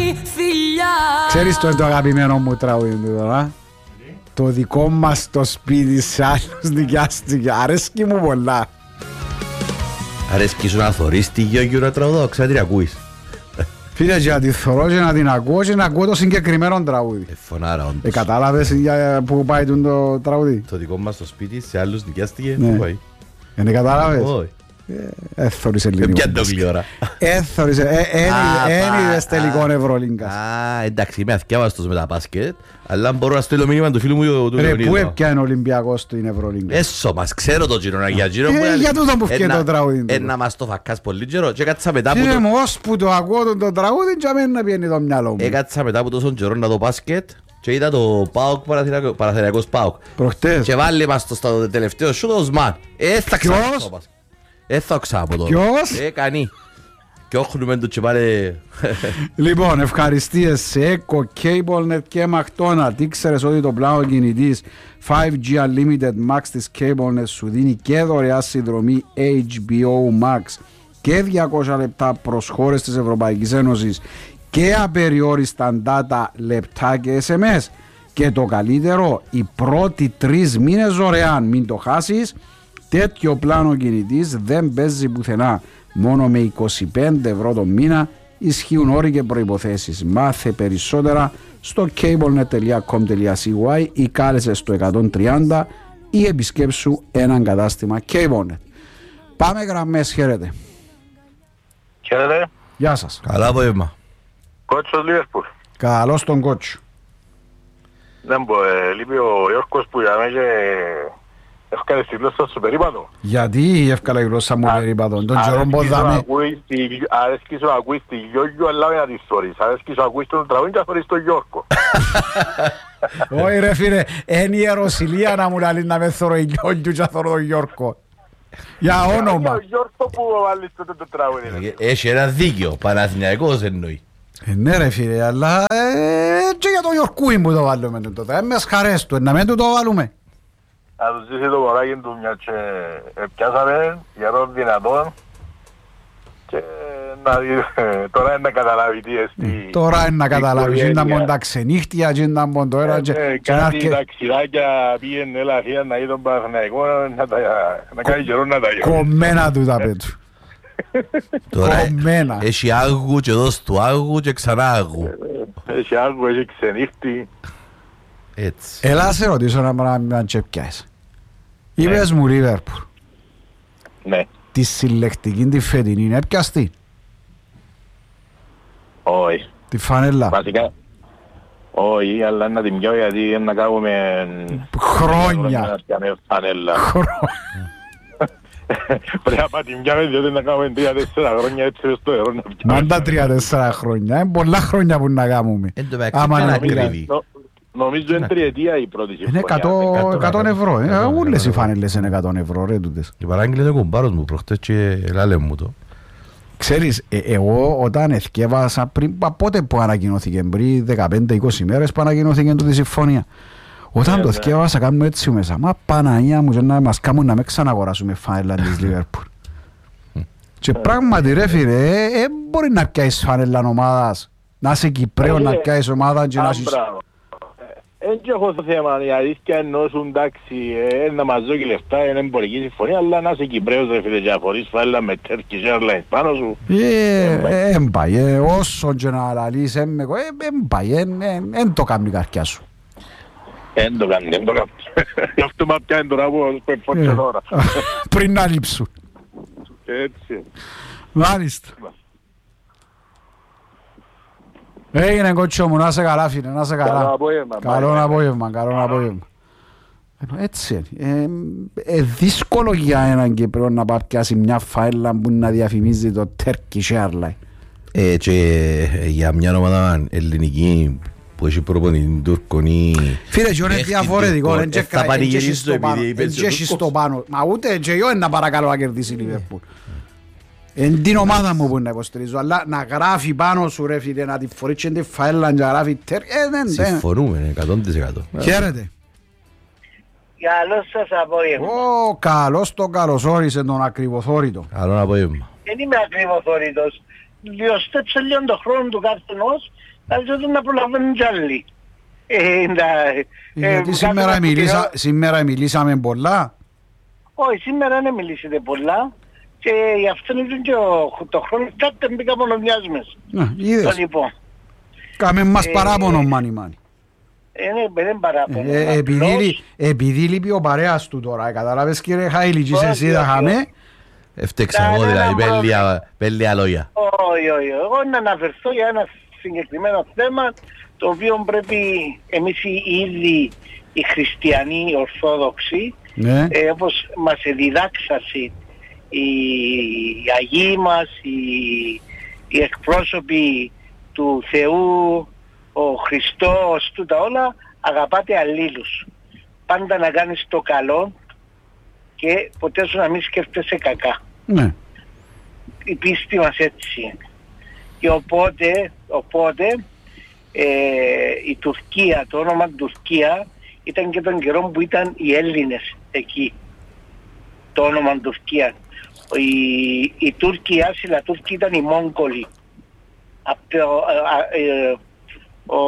φιλιά. Ξέρεις το είναι το αγαπημένο μου τραγούδι του τώρα? Το δικό μας το σπίτι σε άλλους νοικιάστηκε. Αρέσκει μου πολλά. Αρέσκει σου να θωρείς τη Γιώργιο να τραγουδώ, ξέρετε τι ακούεις. Φίλε, και να τη θωρώ και να την ακούω και να ακούω το συγκεκριμένο τραγούδι. Φωνάρα όντως. Κατάλαβες που πάει το τραγούδι? Το δικό μας το σπίτι σε άλλους νοικιάστηκε, Ναι. πού πάει. Δεν κατάλαβες? Όχι. Έθωρεις ελληνικό. Ποια το γλυόρα. Έθωρεις, εν είδες τελικό Ευρωλίγκας. Εντάξει, είμαι αθιάβαστος με τα μπάσκετ, αλλά μπορώ να στείλω μήνυμα του φίλου μου του Ρε, Λεωνίδου. πού έπιανε ο Ολυμπιακός του είναι Ευρωλίγκα? Έσω μας, ξέρω το γύρο για γύρο. Για τούτο που φκεί το τραγούδι. Ένα μας το φακάς πολύ καιρό και έκατσα μετά από Φίλε μου, ώσπου το ακούω το τραγούδι και αμένα να πιένει το μυαλό μου. Έκατσα μετά από τόσο καιρό να δω μπάσκετ και είδα το ΠΑΟΚ Παναθηναϊκός ΠΑΟΚ. Προχτές. Και βάλε μας στο τελευταίο σου το Οσμάν. Θα ξαναπώ. Ποιος? Κανεί. Και όχλουμε το και πάλι. Λοιπόν, ευχαριστίες σε Echo, CableNet και McDonald's. Ήξερες ότι το πλάνο κινητής 5G Unlimited Max της CableNet σου δίνει και δωρεά συνδρομή HBO Max και 200 λεπτά προς χώρες της Ευρωπαϊκής Ένωσης και απεριόριστα data, λεπτά και SMS. Και το καλύτερο, οι πρώτοι 3 μήνες δωρεάν. Μην το χάσεις. Τέτοιο πλάνο κινητής δεν παίζει πουθενά. Μόνο με 25 ευρώ το μήνα. Ισχύουν όροι και προϋποθέσεις. Μάθε περισσότερα στο cablenet.com.cy ή κάλεσε στο 130 ή επισκέψου έναν κατάστημα CableNet. Πάμε γραμμές, χαίρετε. Χαίρετε. Γεια σας. Καλά απόγευμα. Κότσος Λίβερπουλ. Καλώς τον κότσο. Δεν πω, λείπει ο Ιόρκος που για μένα έφκανε στη γλώσσα στο περίπατο. Γιατί εύκολα η γλώσσα μου περίπατο? Τον καιρό ποδάμε. Αρέσκει σου να ακούεις τη Γιώργιο αλλά με να τη θωρείς. Αρέσκει σου να ακούεις τον τραγούδι και να θωρείς τον Γιώργο. Όχι ρε φίλε, είναι η Ιεροσυλία να μου λέει να με θωρώ η Γιώργιο και να θωρώ τον Γιώργο. Για όνομα. Ο Γιώργο που βάλεις τότε το τραγούδι. Έχει ένα δίκιο, Παναθηναϊκός εννοεί. Ναι ρε φίλε, αλλά και για το Γιορκούι μου το βάλουμε τότε. Μες χαρές του, να μην του το βάλουμε. Να του ζήσει το κοράκι του μια και πιάσαμε γερόν δυνατόν και τώρα είναι να καταλάβει τι εστί. Τώρα είναι να καταλάβει, είναι να μον τα ξενύχτια, είναι να μον το ένα κάτι ταξιδάκια πήγαινε έλα θεία να δει τον Παναθηναϊκό να κάνει καιρό να τα γιορτώσει. κομμένα του τα πέτου. Κομμένα. Έχει άγγου και δώσ' του άγγου και ξανά άγγου. Έχει άγγου, έχει ξενύχτη. Έτσι. Έλα σε ρωτήσω ένα πράγμα αν τσεπιάσεις. Είπες μου Λίβερπουλ. Ναι. Τη συλλεκτική τη φετινή είναι έπιαστη. Όχι. Τη φανέλα. Βασικά όχι, αλλά να την πιω γιατί να κάνουμε Χρόνια. Πρέπει να την πιάμε διότι να κάνουμε 3-4 χρόνια έτσι στο ευρώ να πιάμε. Μάντα 3-4 χρόνια. Είναι πολλά χρόνια που να κάνουμε. Εν τω μεταξύ Άμα είναι να ακριβή. Νομίζω είναι τριετία η πρώτη Είναι συμφωνία. 100 ευρώ. Ούλες οι φανέλες είναι 100 ευρώ ρε τούτες. Και παράγγειλε το κουμπάρος μου προχτές και λάλε μου το. Ξέρεις, εγώ όταν εθκεύασα πριν, πότε που ανακοινώθηκε, πριν 15-20 μέρες που ανακοινώθηκε τούτη συμφωνία. Όταν το εθκεύασα κάνουμε έτσι μέσα. Μα Παναγία μου και να μας κάνουν να με ξαναγοράσουμε φανέλα της Λίβερπουλ. Και πράγματι ρε φίλε, μπορεί να πιάσεις φανέλα ομάδας. Να είσαι Κυπρέο να πιάσεις ομάδα και να είσαι... Εν και έχω το θέμα, η αλήθεια εννοούσουν εντάξει, να μας δώσει λεφτά, είναι εμπορική συμφωνία, αλλά να είσαι Κυπρέος ρε φίλε και αφορείς φάλα με Turkish Airlines πάνω σου. Έμπαει, όσο και να λαλείς, έμπαει, εν το κάνει η καρκιά σου. Εν το κάνει, εν το κάνει. Γι' αυτό μα πιάνει τώρα που επότσε τώρα. Πριν να λείψουν. Έτσι. Μάλιστα. Έγινε κότσο μου, να είσαι καλά φίλε, να είσαι καλά. Καλό απόγευμα. Καλό απόγευμα, καλό απόγευμα. Έτσι είναι. Δύσκολο για έναν Κυπρό να πιάσει μια φάιλα που να διαφημίζει το Turkish Airlines. Και για μια ομάδα ελληνική που έχει προπονητή Τούρκον ή... Φίλε, και είναι διαφορετικό, θα πανηγυρίσει το επειδή είπες και έχεις το πάνω. Μα ούτε και εγώ να παρακαλώ να κερδίσει η Λίβερπουλ. Εν την ομάδα μου που να υποστηρίζω, αλλά να γράφει πάνω σου ρε φίλε, να τη φορείς και τη φαέλα και να γράφει συμφωνούμε 100%. Χαίρετε. Καλώς σας απόγευμα. Ω, καλώς το καλωσόρισε τον ακριβοθόρητο. Καλό απόγευμα. Δεν είμαι ακριβοθόρητος. Διοστέψε λίγο το χρόνο του καθενός δηλαδή να προλαβαίνουν κι άλλοι. Γιατί σήμερα μιλήσαμε πολλά. Όχι, σήμερα δεν μιλήσετε πολλά και γι' αυτό είναι και το χρόνο κάτι μπήκα μόνο μιας μέσα. Είδες. Λοιπόν. Κάμε μας παράπονο μάνι. Δεν παράπονο. Επειδή λείπει ο παρέας του τώρα, καταλάβες κύριε Χαΐλη, και εσύ θα χάμε. Έφτεξα εγώ δηλαδή, πέλια λόγια. Όχι, εγώ να αναφερθώ για ένα συγκεκριμένο θέμα, το οποίο πρέπει εμείς οι ίδιοι οι χριστιανοί, οι Ορθόδοξοι, όπως μας διδάξασαν οι Αγίοι μας, οι εκπρόσωποι του Θεού, ο Χριστός, τούτα όλα, αγαπάτε αλλήλους. Πάντα να κάνεις το καλό και ποτέ σου να μην σκέφτεσαι κακά. Ναι. Η πίστη μας έτσι είναι. Και οπότε η Τουρκία, το όνομα Τουρκία ήταν και τον καιρό που ήταν οι Έλληνες εκεί. Το όνομα Τουρκία. Οι Τούρκοι, οι άσυλα Τούρκοι ήταν οι Μόγγολοι. Ο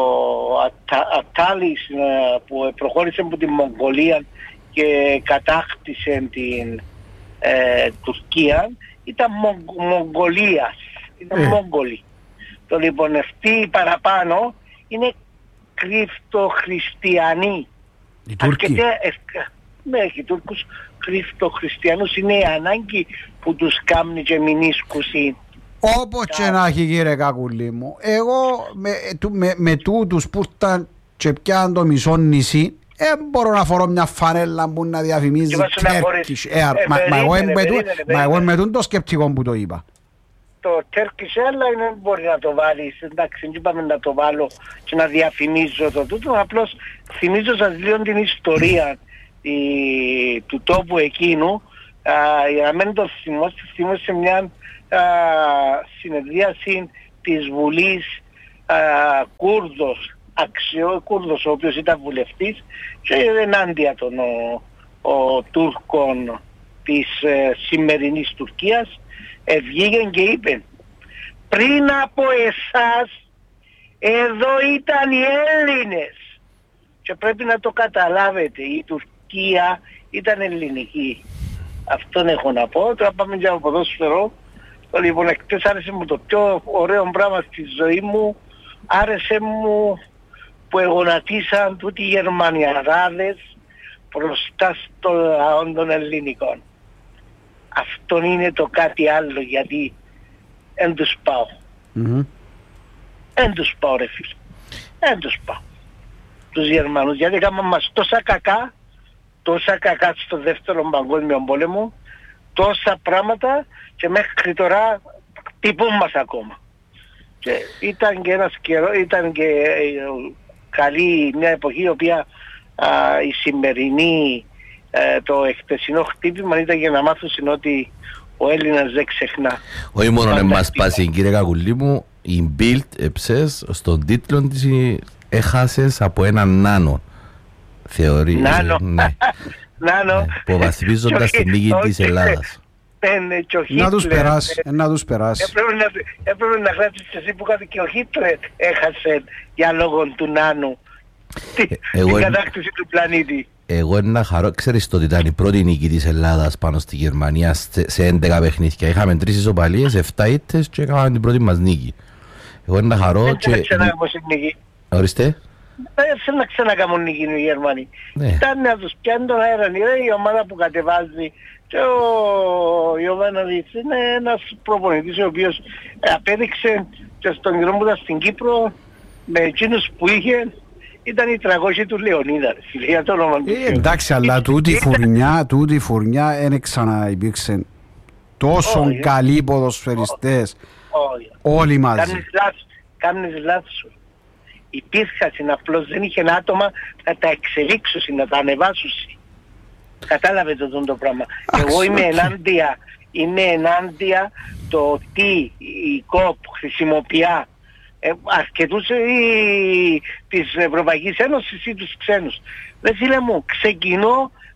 Ατάλης που προχώρησε από την Μογγολία και κατάκτησε την Τουρκία ήταν Μογγολίας, ήταν Μόγγολοι. Το λοιπόν αυτοί παραπάνω είναι κρυπτοχριστιανοί. Οι Τούρκοι. Ναι, οι Τούρκους κρυπτοχριστιανούς είναι η ανάγκη που τους κάνει και μηνίσκουσι. Όπως και να έχει κύριε Κακουλή μου, εγώ με τούτους που ήταν και πιάνουν το μισό νησί, μπορώ να φορώ μια φανέλα που να διαφημίζει Turkish Air. Μα εγώ με το σκεπτικό που το είπα. Το Turkish Airline μπορεί να το βάλεις, εντάξει, είπαμε να το βάλω και να διαφημίζω το τούτο, απλώς θυμίζω σας λίγο την ιστορία του τόπου εκείνου, για να μην το θυμώ σε μια συνεδρίαση της Βουλής Κούρδος, ο οποίος ήταν βουλευτής και ενάντια των Τούρκων της σημερινής Τουρκίας, βγήκε και είπε πριν από εσάς εδώ ήταν οι Έλληνες και πρέπει να το καταλάβετε, η Τουρκία ήταν ελληνική. Αυτόν έχω να πω. Τώρα πάμε για το ποδόσφαιρο. Λοιπόν, εκτός άρεσε μου το πιο ωραίο πράγμα στη ζωή μου, άρεσε μου που εγωνατίσαν τούτοι οι Γερμανιαδάδες μπροστά στο λαό των ελληνικών. Αυτό είναι το κάτι άλλο, γιατί εν τους πάω. Εν τους πάω ρε φίλε. Εν τους πάω. Τους Γερμανούς, γιατί έκαναν μας τόσα κακά στο δεύτερο παγκόσμιο πόλεμο, τόσα πράγματα και μέχρι τώρα τυπούν μας ακόμα. Και ήταν και ένας καιρό, ήταν και καλή μια εποχή η οποία η σημερινή το εχθεσινό χτύπημα ήταν για να μάθουν ότι ο Έλληνας δεν ξεχνά. Όχι μόνο να μας πάσει κύριε Κακουλή μου, η Bild έψες στον τίτλο της έχασες από έναν νάνο. Θεωρεί. Νάνο. Νάνο. Που βασίζοντας την νίκη της Ελλάδας. Να τους περάσει, να τους περάσει. Έπρεπε να γράψεις εσύ που κάτι και ο Χίτλερ έχασε για λόγω του νάνου την κατάκτηση του πλανήτη. Εγώ να χαρώ, ξέρεις ότι ήταν η πρώτη νίκη της Ελλάδας πάνω στη Γερμανία σε 11 παιχνίδια. Είχαμε 3 ισοπαλίες, 7 ήττες και έκαναμε την πρώτη μας νίκη. Εγώ να χαρώ και... Δεν ξανακάμω νίκη. Ορίστε. Δεν να ξανακάμω νίκη οι Γερμανοί. Ήταν να τους πιάνει τον αέρα. Η ομάδα που κατεβάζει και ο Ιωβάνοβιτς είναι ένας προπονητής ο οποίος απέδειξε και στον καιρό που ήταν στην Κύπρο με εκείνους που είχε ήταν οι 300 του Λεωνίδα, για το όνομα του. Εντάξει, αλλά τούτη φουρνιά δεν ξαναυπήρξε τόσο καλοί ποδοσφαιριστές όλοι μαζί. Κάνεις λάθος. Υπήρχαν, απλώς δεν είχε άτομα να τα εξελίξουν, να τα ανεβάσουν. Κατάλαβε το πράγμα. Εγώ είμαι ενάντια το τι η ΚΟΠ χρησιμοποιεί αρκετούς της Ευρωπαϊκής Ένωσης ή τους ξένους. Δε φίλε μου, ξεκινώ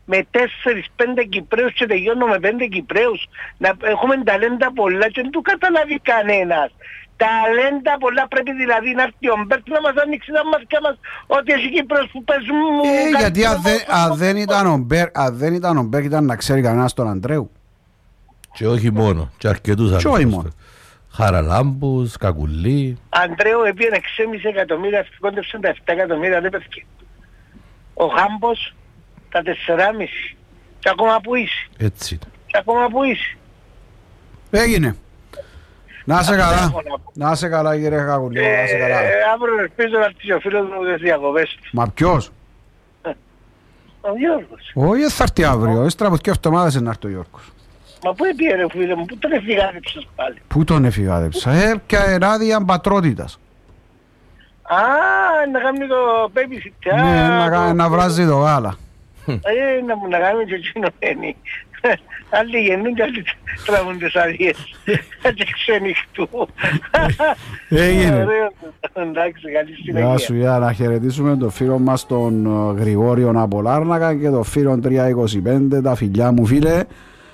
με 4-5 Κυπραίους και τελειώνω με 5 Κυπραίους. Να έχουμε ταλέντα πολλά και δεν του καταλάβει κανένας. Ταλέντα πολλά, πρέπει δηλαδή να έρθει ο Μπέρτ να μας ανοίξει τα μάτια μας ότι έχει Κύπρος που παίζουν γιατί αν δεν ήταν ο Μπέρτ ήταν να ξέρει κανένας τον Αντρέου. Και όχι μόνο, και αρκετούς άλλους. Χαραλάμπους, Κακουλή. Αντρέου έπιανε 6,5 εκατομμύρια, κόντεψαν τα 7 εκατομμύρια, δεν πέφτει. Ο Χάμπος τα 4,5. Και ακόμα που είσαι. Έτσι. Και ακόμα που είσαι. Έγινε. Να είσαι καλά. Να είσαι καλά κύριε Κακουλή. Να είσαι καλά. Αύριο ελπίζω να έρθει ο φίλος μου τις διακοπές του. Μα ποιος? Ο Γιώργος. Όχι θα έρθει αύριο. Ύστερα από 2 εβδομάδες να έρθει ο Γιώργος. Μα πού έπιε ρε φίλε μου, πού τον εφηγάδεψες πάλι? Πού τον εφηγάδεψα? Έπια άδεια πατρότητας. Α, να κάνει το babysitter. Ναι, να βράζει το γάλα. Να κάνει και εκείνο. Άλλοι γεννούν και άλλοι τραβούν τις αδειές. Και ξενυχτού. Έγινε. Εντάξει, καλή συνέχεια. Γεια σου, για να χαιρετήσουμε τον φίλο μας τον Γρηγόριο από Λάρνακα και τον φίλο 325, τα φιλιά μου φίλε.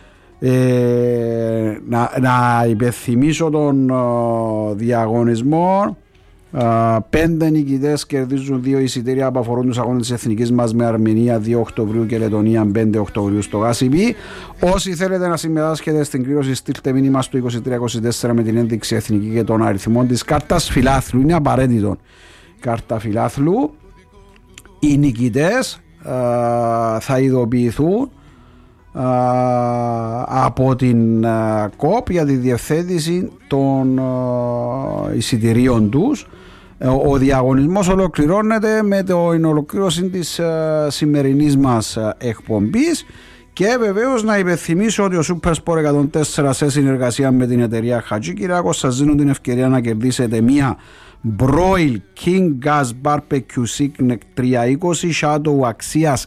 Να υπενθυμίσω τον διαγωνισμό. 5 νικητές κερδίζουν 2 εισιτήρια που αφορούν τους αγώνες της εθνικής μας με Αρμενία 2 Οκτωβρίου και Λετωνία 5 Οκτωβρίου στο Γάσιμπι. Όσοι θέλετε να συμμετάσχετε στην κλήρωση, στείλτε μήνυμα στο 2324 με την ένδειξη εθνική και των αριθμών της κάρτας φιλάθλου. Είναι απαραίτητο. Κάρτα φιλάθλου. Οι νικητές θα ειδοποιηθούν από την ΚΟΠ για τη διευθέτηση των εισιτηρίων τους. Ο διαγωνισμός ολοκληρώνεται με την ολοκλήρωση της σημερινής μας εκπομπής και βεβαίως να υπενθυμίσω ότι ο Supersport 104 σε συνεργασία με την εταιρεία Χατζή Κυράκος σας δίνουν την ευκαιρία να κερδίσετε μία Broil King Gas Barbecue Signet 320 Shadow αξίας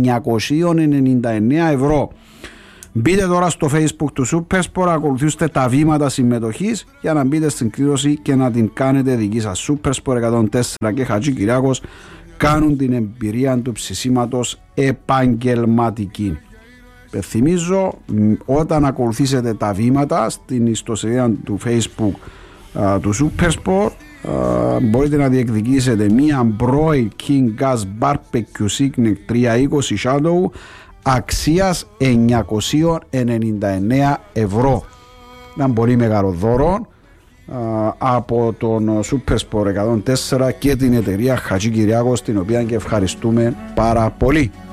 999 ευρώ. Μπείτε τώρα στο Facebook του Supersport, ακολουθήστε τα βήματα συμμετοχής για να μπείτε στην κλήρωση και να την κάνετε δική σας. Supersport 104 και Χατζή Κυράκος κάνουν την εμπειρία του ψησίματος επαγγελματική. Θυμίζω, όταν ακολουθήσετε τα βήματα στην ιστοσελίδα του Facebook του Supersport, μπορείτε να διεκδικήσετε μία Broil King Gas Barbecue Signet 320 Shadow αξίας 999 ευρώ. Ένα πολύ μεγάλο δώρο από τον Supersport 104 και την εταιρεία Χατζή Κυράκος, την οποία και ευχαριστούμε πάρα πολύ.